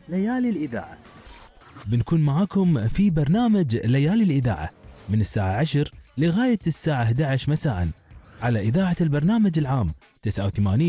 ليالي الإذاعة. بنكون معاكم في برنامج ليالي الإذاعة من الساعة 10 لغاية الساعة 11 مساء على إذاعة البرنامج العام 89